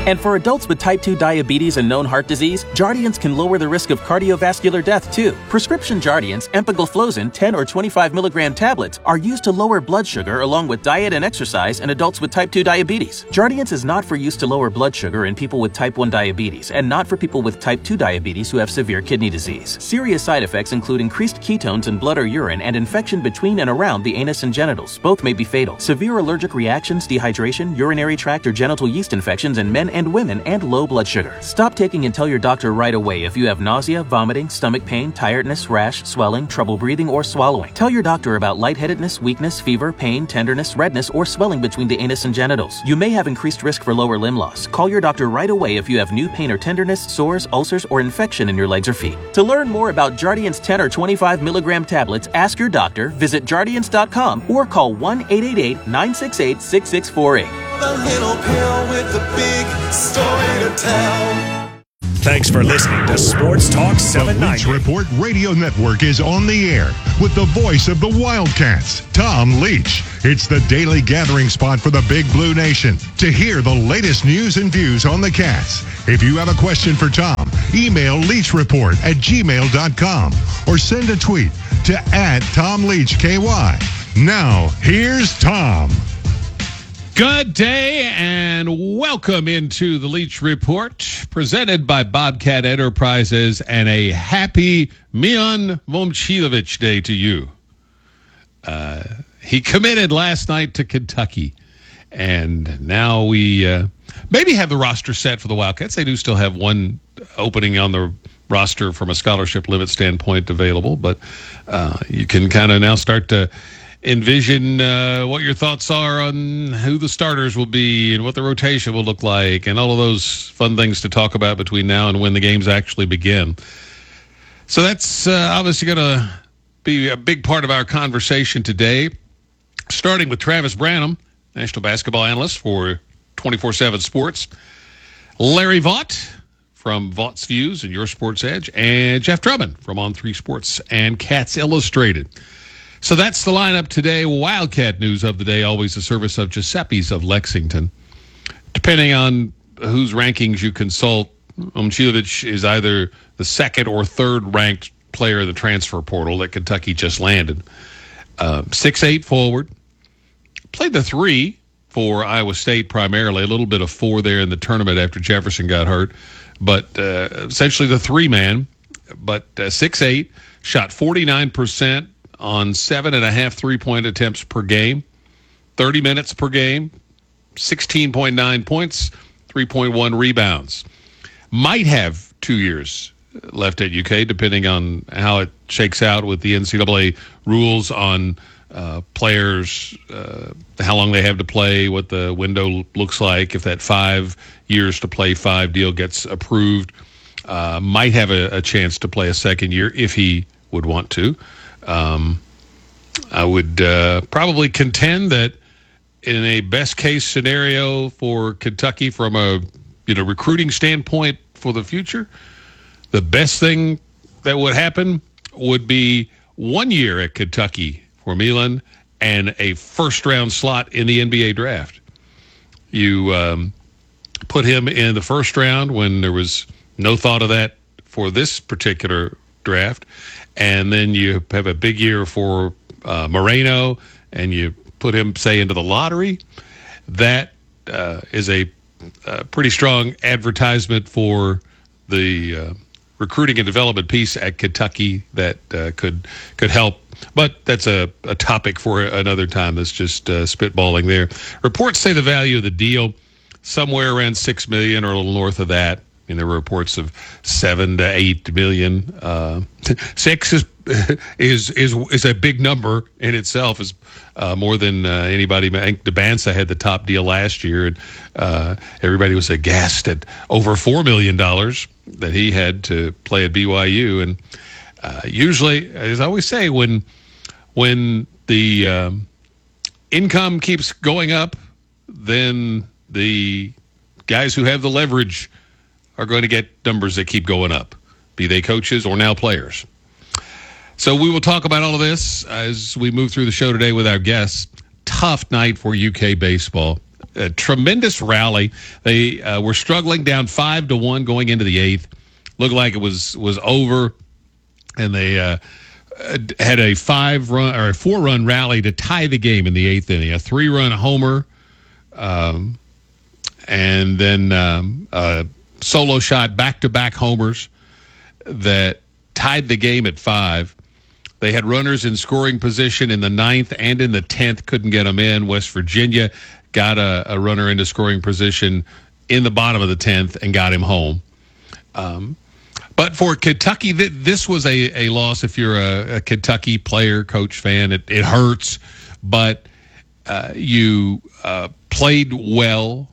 And for adults with type 2 diabetes and known heart disease, Jardiance can lower the risk of cardiovascular death too. Prescription Jardiance, empagliflozin 10 or 25 milligram tablets are used to lower blood sugar along with diet and exercise in adults with type 2 diabetes. Jardiance is not for use to lower blood sugar in people with type 1 diabetes and not for people with type 2 diabetes who have severe kidney disease. Serious side effects include increased ketones in blood or urine and infection between and around the anus and genitals. Both may be fatal. Severe allergic reactions, dehydration, urinary tract or genital yeast infections in men and women, and low blood sugar. Stop taking and tell your doctor right away if you have nausea, vomiting, stomach pain, tiredness, rash, swelling, trouble breathing, or swallowing. Tell your doctor about lightheadedness, weakness, fever, pain, tenderness, redness, or swelling between the anus and genitals. You may have increased risk for lower limb loss. Call your doctor right away if you have new pain or tenderness, sores, ulcers, or infection in your legs or feet. To learn more about Jardiance 10 or 25 milligram tablets, ask your doctor, visit Jardiance.com, or call 1-888-968-6648. The little pill with the big story to tell. Thanks for listening to Sports Talk 790. The Leach Report Radio Network is on the air with the voice of the Wildcats, Tom Leach. It's the daily gathering spot for the Big Blue Nation to hear the latest news and views on the Cats. If you have a question for Tom, email leachreport@gmail.com or send a tweet to @TomLeachKY. Now, here's Tom. Good day and welcome into the Leach Report, presented by Bobcat Enterprises, and a happy Milan Momcilovic Day to you. He committed last night to Kentucky, and now we maybe have the roster set for the Wildcats. They do still have one opening on the roster from a scholarship limit standpoint available, but you can kind of now start to envision what your thoughts are on who the starters will be and what the rotation will look like and all of those fun things to talk about between now and when the games actually begin. So that's obviously going to be a big part of our conversation today, starting with Travis Branham, national basketball analyst for 24/7 Sports, Larry Vaught from Vaught's Views and Your Sports Edge, and Jeff Drummond from On3 Sports and Cats Illustrated. So that's the lineup today. Wildcat news of the day, always the service of Giuseppe's of Lexington. Depending on whose rankings you consult, Momcilovic is either the second or third ranked player in the transfer portal that Kentucky just landed. 6'8" forward. Played the 3 for Iowa State primarily, a little bit of 4 there in the tournament after Jefferson got hurt. But essentially the 3-man, but 6'8", shot 49%, on 7.5 3-point attempts per game, 30 minutes per game, 16.9 points, 3.1 rebounds. Might have 2 years left at UK, depending on how it shakes out with the NCAA rules on players, how long they have to play, what the window looks like, if that 5 years to play 5 deal gets approved. Might have a chance to play a second year if he would want to. I would probably contend that in a best case scenario for Kentucky from a recruiting standpoint for the future, the best thing that would happen would be 1 year at Kentucky for Milan and a first-round slot in the NBA draft. You put him in the first round when there was no thought of that for this particular draft, and then you have a big year for Moreno, and you put him, say, into the lottery. That is a pretty strong advertisement for the recruiting and development piece at Kentucky that could help. But that's a topic for another time. That's just spitballing there. Reports say the value of the deal somewhere around $6 million or a little north of that. I mean, there were reports of $7 to $8 million. 6 is a big number in itself. Is more than anybody. I think DeBansa had the top deal last year, and everybody was aghast at over $4 million that he had to play at BYU. And usually, as I always say, when the income keeps going up, then the guys who have the leverage are going to get numbers that keep going up, be they coaches or now players. So we will talk about all of this as we move through the show today with our guests. Tough night for UK baseball. a tremendous rally. They were struggling down 5-1 going into the 8th. Looked like it was over, and they had a 4-run rally to tie the game in the 8th inning. A 3-run homer, and then a solo shot, back-to-back homers that tied the game at 5. They had runners in scoring position in the 9th and in the 10th, couldn't get them in. West Virginia got a runner into scoring position in the bottom of the 10th and got him home. But for Kentucky, this was a loss. If you're a Kentucky player, coach, fan, it hurts. But you played well.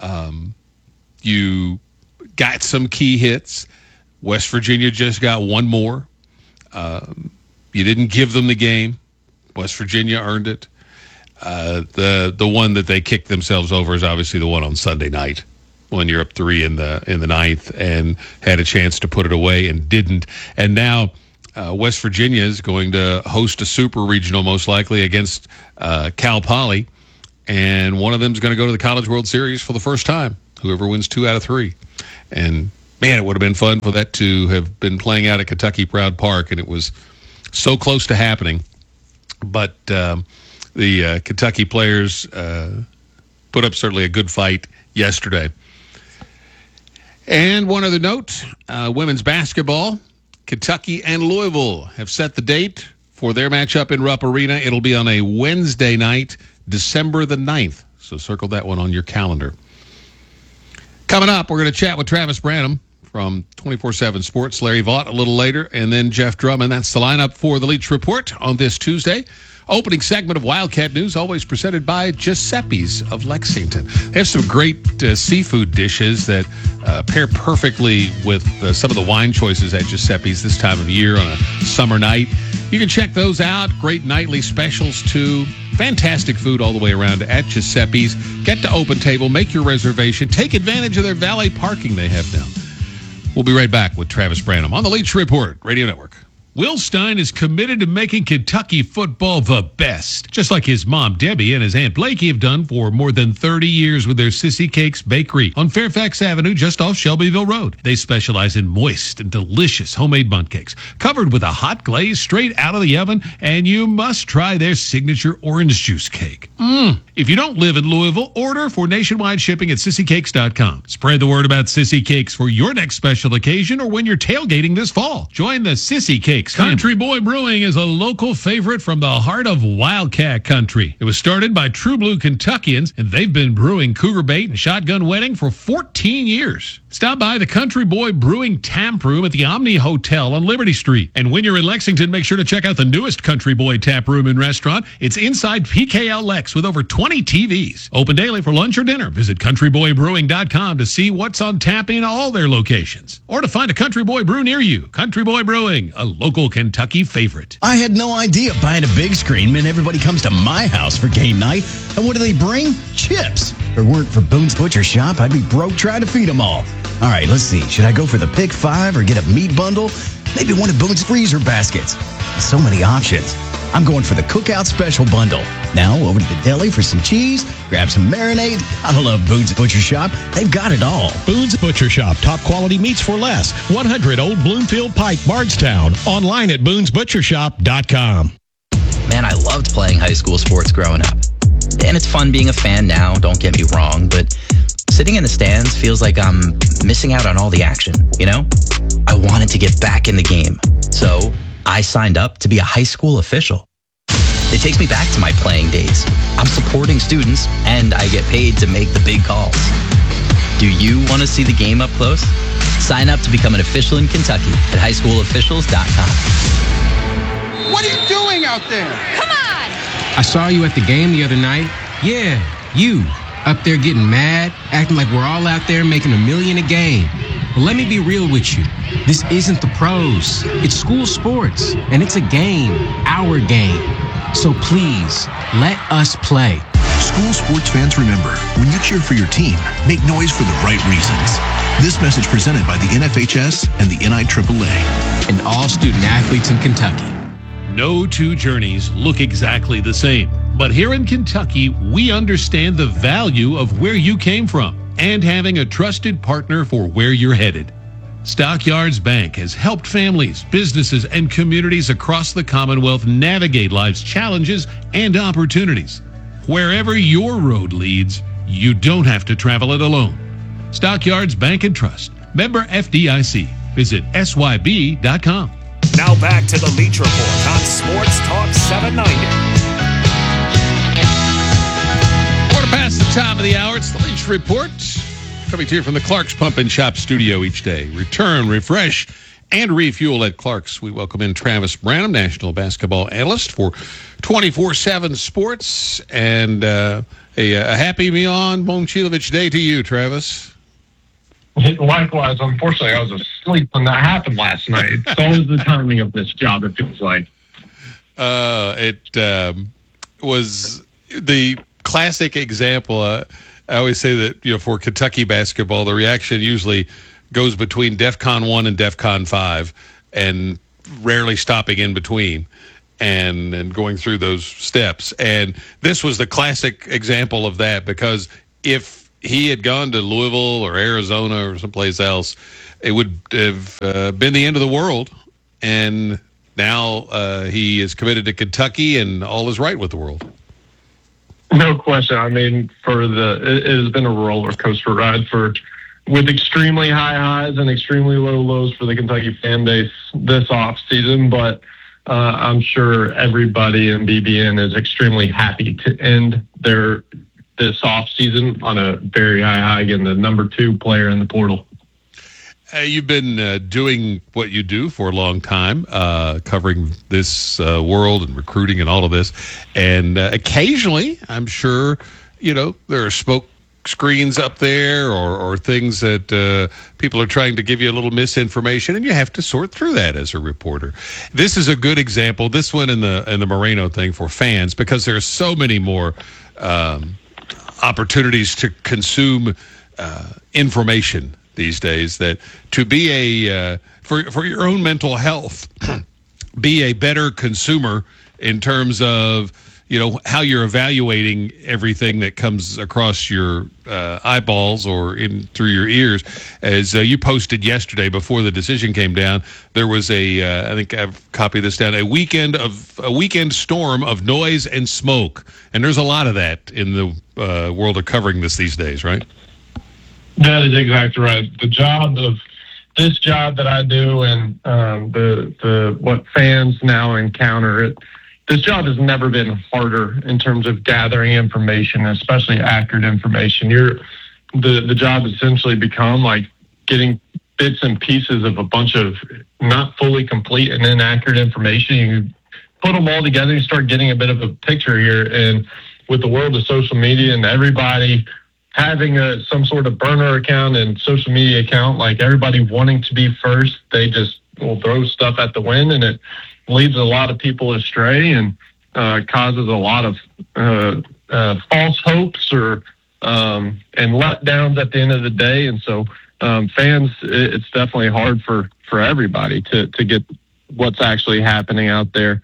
You got some key hits. West Virginia just got one more. You didn't give them the game. West Virginia earned it. The one that they kicked themselves over is obviously the one on Sunday night when you're up 3 in the 9th and had a chance to put it away and didn't. And now West Virginia is going to host a super regional most likely against Cal Poly, and one of them is going to go to the College World Series for the first time. Whoever wins 2 out of 3. And man, it would have been fun for that to have been playing out at Kentucky Proud Park, and it was so close to happening. But the Kentucky players put up certainly a good fight yesterday. And one other note, women's basketball, Kentucky and Louisville have set the date for their matchup in Rupp Arena. It'll be on a Wednesday night, December the 9th. So circle that one on your calendar. Coming up, we're going to chat with Travis Branham from 24/7 Sports, Larry Vaught a little later, and then Jeff Drummond. That's the lineup for the Leach Report on this Tuesday. Opening segment of Wildcat News, always presented by Giuseppe's of Lexington. They have some great seafood dishes that pair perfectly with some of the wine choices at Giuseppe's this time of year on a summer night. You can check those out. Great nightly specials, too. Fantastic food all the way around at Giuseppe's. Get to Open Table, make your reservation, take advantage of their valet parking they have now. We'll be right back with Travis Branham on the Leach Report Radio Network. Will Stein is committed to making Kentucky football the best, just like his mom, Debbie, and his Aunt Blakey have done for more than 30 years with their Sissy Cakes Bakery on Fairfax Avenue, just off Shelbyville Road. They specialize in moist and delicious homemade bundt cakes, covered with a hot glaze straight out of the oven, and you must try their signature orange juice cake. If you don't live in Louisville, order for nationwide shipping at sissycakes.com. Spread the word about Sissy Cakes for your next special occasion or when you're tailgating this fall. Join the Sissy Cakes. Country Boy Brewing is a local favorite from the heart of Wildcat Country. It was started by True Blue Kentuckians, and they've been brewing Cougar Bait and Shotgun Wedding for 14 years. Stop by the Country Boy Brewing Tap Room at the Omni Hotel on Liberty Street. And when you're in Lexington, make sure to check out the newest Country Boy Tap Room and Restaurant. It's inside PKL Lex with over 20 TVs. Open daily for lunch or dinner. Visit countryboybrewing.com to see what's on tap in all their locations. Or to find a Country Boy brew near you. Country Boy Brewing, a local Kentucky favorite. I had no idea buying a big screen meant everybody comes to my house for game night. And what do they bring? Chips. If it weren't for Boone's Butcher Shop, I'd be broke trying to feed them all. All right, let's see. Should I go for the Pick 5 or get a meat bundle? Maybe one of Boone's freezer baskets. So many options. I'm going for the Cookout Special Bundle. Now over to the deli for some cheese, grab some marinade. I love Boone's Butcher Shop. They've got it all. Boone's Butcher Shop. Top quality meats for less. 100 Old Bloomfield Pike, Bardstown. Online at boonesbutchershop.com. Man, I loved playing high school sports growing up. And it's fun being a fan now, don't get me wrong, but sitting in the stands feels like I'm missing out on all the action, you know? I wanted to get back in the game. So I signed up to be a high school official. It takes me back to my playing days. I'm supporting students, and I get paid to make the big calls. Do you want to see the game up close? Sign up to become an official in Kentucky at highschoolofficials.com. What are you doing out there? Come on! I saw you at the game the other night. Yeah, you. Up there getting mad, acting like we're all out there making $1 million a game. But let me be real with you. This isn't the pros. It's school sports, and it's a game, our game. So please, let us play. School sports fans, remember, when you cheer for your team, make noise for the right reasons. This message presented by the NFHS and the NIAAA. And all student athletes in Kentucky. No two journeys look exactly the same. But here in Kentucky, we understand the value of where you came from and having a trusted partner for where you're headed. Stockyards Bank has helped families, businesses, and communities across the Commonwealth navigate life's challenges and opportunities. Wherever your road leads, you don't have to travel it alone. Stockyards Bank and Trust. Member FDIC. Visit SYB.com. Now back to the Leach Report on Sports Talk 790. Quarter past the top of the hour. It's the Leach Report. Coming to you from the Clark's Pump and Shop studio each day. Return, refresh, and refuel at Clark's. We welcome in Travis Branham, National Basketball Analyst for 24/7 Sports. And a happy Milan Momcilovic Day to you, Travis. Likewise, unfortunately, I was asleep when that happened last night. It's always the timing of this job, it feels like. It was the classic example. I always say that, for Kentucky basketball, the reaction usually goes between DEFCON 1 and DEFCON 5 and rarely stopping in between and going through those steps. And this was the classic example of that, because if he had gone to Louisville or Arizona or someplace else, it would have been the end of the world. And now he is committed to Kentucky, and all is right with the world. No question. I mean, it has been a roller coaster ride with extremely high highs and extremely low lows for the Kentucky fan base this off season. But I'm sure everybody in BBN is extremely happy to end this off season on a very high, getting the number 2 player in the portal. You've been doing what you do for a long time, covering this world and recruiting and all of this. And occasionally, I'm sure, there are smoke screens up there or things that people are trying to give you a little misinformation, and you have to sort through that as a reporter. This is a good example, this one in the Moreno thing, for fans, because there are so many more opportunities to consume information these days, that to be for your own mental health, be a better consumer in terms of how you're evaluating everything that comes across your eyeballs or in through your ears. As you posted yesterday before the decision came down, there was I think I've copied this down, a weekend storm of noise and smoke, and there's a lot of that in the world of covering these days, right? That is exactly right. This job that I do, and the what fans now encounter, this job has never been harder in terms of gathering information, especially accurate information. The job essentially become like getting bits and pieces of a bunch of not fully complete and inaccurate information. You put them all together, you start getting a bit of a picture here. And with the world of social media and everybody having some sort of burner account and social media account, like everybody wanting to be first, they just will throw stuff at the wind, and it leads a lot of people astray and causes a lot of false hopes and letdowns at the end of the day. And so fans, it's definitely hard for everybody to get what's actually happening out there.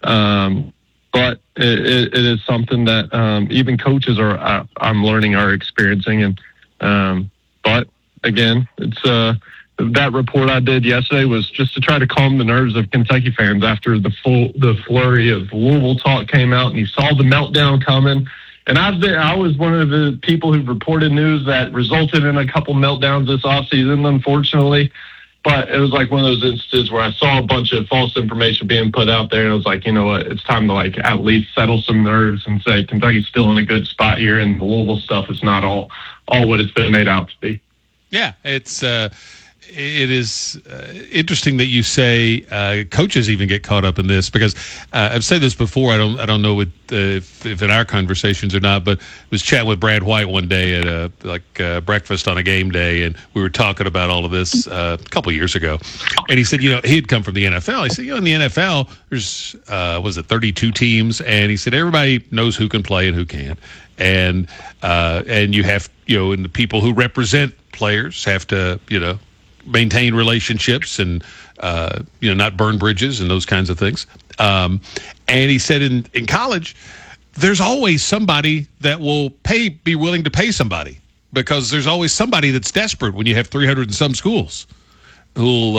But it is something that even coaches I'm learning are experiencing. And but again, it's that report I did yesterday was just to try to calm the nerves of Kentucky fans after the flurry of Louisville talk came out, and you saw the meltdown coming. And I was one of the people who reported news that resulted in a couple meltdowns this offseason, unfortunately. But it was like one of those instances where I saw a bunch of false information being put out there, and I was like, you know what, it's time to at least settle some nerves and say Kentucky's still in a good spot here, and the Louisville stuff is not all what it's been made out to be. Yeah, it is interesting that you say coaches even get caught up in this, because I've said this before. I don't know if in our conversations or not, but I was chatting with Brad White one day at breakfast on a game day, and we were talking about all of this a couple years ago. And he said, he'd come from the NFL. He said, in the NFL, there's 32 teams, and he said everybody knows who can play and who can't, and you have and the people who represent players have to maintain relationships and not burn bridges and those kinds of things. And he said in college, there's always somebody that will be willing to pay somebody, because there's always somebody that's desperate when you have 300 and some schools who'll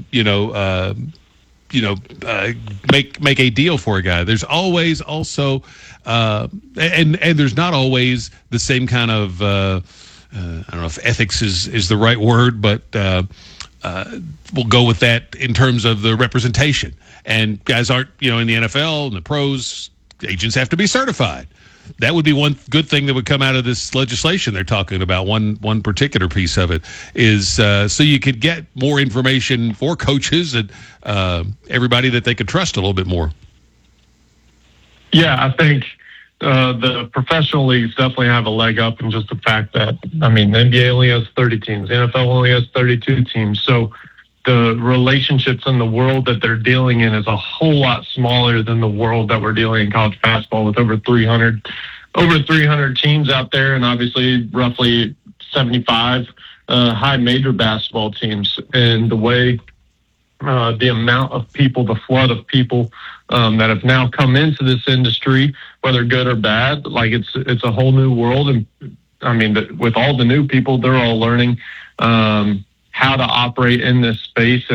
make a deal for a guy. There's always also and there's not always the same kind of I don't know if ethics is the right word, but we'll go with that in terms of the representation. And guys aren't, in the NFL and the pros, agents have to be certified. That would be one good thing that would come out of this legislation they're talking about. One particular piece of it is so you could get more information for coaches and everybody that they could trust a little bit more. Yeah, I think the professional leagues definitely have a leg up in just the fact that, the NBA only has 30 teams. The NFL only has 32 teams. So the relationships in the world that they're dealing in is a whole lot smaller than the world that we're dealing in college basketball, with over 300 teams out there, and obviously roughly 75 high major basketball teams. And the way the amount of people, the flood of people that have now come into this industry, whether good or bad, like it's a whole new world. And with all the new people, they're all learning how to operate in this space.